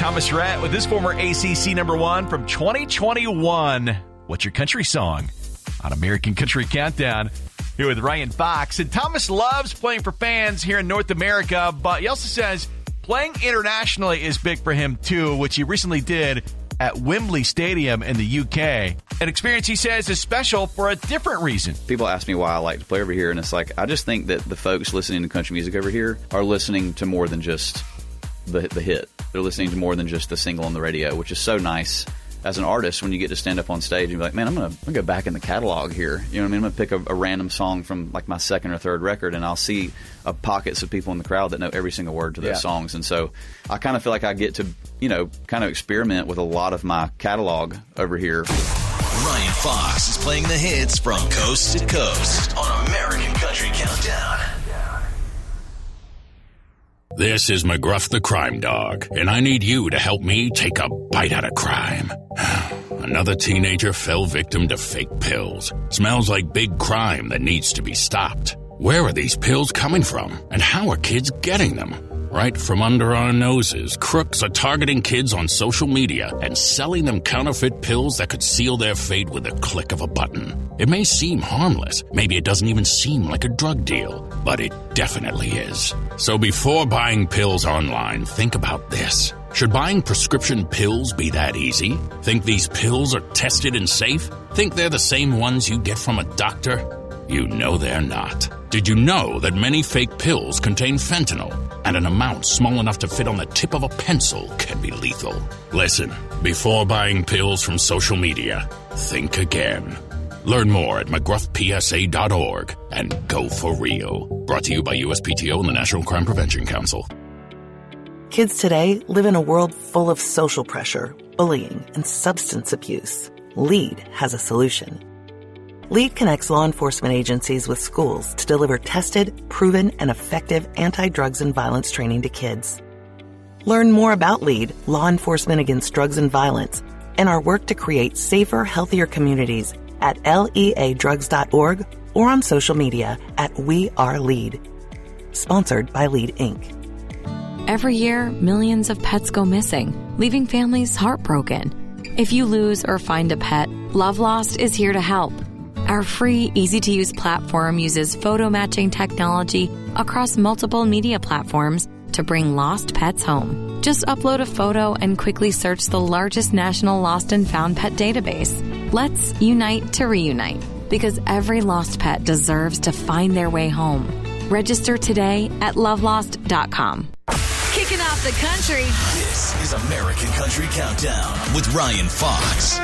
Thomas Rhett with his former ACC number one from 2021. What's your country song? On American Country Countdown. Here with Ryan Fox. And Thomas loves playing for fans here in North America, but he also says playing internationally is big for him too, which he recently did at Wembley Stadium in the UK. An experience he says is special for a different reason. People ask me why I like to play over here, and it's like, I just think that the folks listening to country music over here are listening to more than just the hit. They're listening to more than just the single on the radio, which is so nice as an artist when you get to stand up on stage and be like, man, I'm going to go back in the catalog here. You know what I mean? I'm going to pick a random song from like my second or third record, and I'll see pockets of people in the crowd that know every single word to those songs. And so I kind of feel like I get to, kind of experiment with a lot of my catalog over here. Ryan Fox is playing the hits from coast to coast on American Country Countdown. This is McGruff the Crime Dog, and I need you to help me take a bite out of crime. Another teenager fell victim to fake pills. Smells like big crime that needs to be stopped. Where are these pills coming from, and how are kids getting them? Right from under our noses, crooks are targeting kids on social media and selling them counterfeit pills that could seal their fate with a click of a button. It may seem harmless. Maybe it doesn't even seem like a drug deal, but it definitely is. So before buying pills online, think about this. Should buying prescription pills be that easy? Think these pills are tested and safe? Think they're the same ones you get from a doctor? You know they're not. Did you know that many fake pills contain fentanyl, and an amount small enough to fit on the tip of a pencil can be lethal? Listen, before buying pills from social media, think again. Learn more at mcgruffpsa.org and go for real. Brought to you by USPTO and the National Crime Prevention Council. Kids today live in a world full of social pressure, bullying, and substance abuse. LEAD has a solution. LEAD connects law enforcement agencies with schools to deliver tested, proven, and effective anti-drugs and violence training to kids. Learn more about LEAD, Law Enforcement Against Drugs and Violence, and our work to create safer, healthier communities at leadrugs.org or on social media at We Are LEAD. Sponsored by LEAD, Inc. Every year, millions of pets go missing, leaving families heartbroken. If you lose or find a pet, Love Lost is here to help. Our free, easy-to-use platform uses photo matching technology across multiple media platforms to bring lost pets home. Just upload a photo and quickly search the largest national lost and found pet database. Let's unite to reunite, because every lost pet deserves to find their way home. Register today at lovelost.com. Kicking off the country. This is American Country Countdown with Ryan Fox.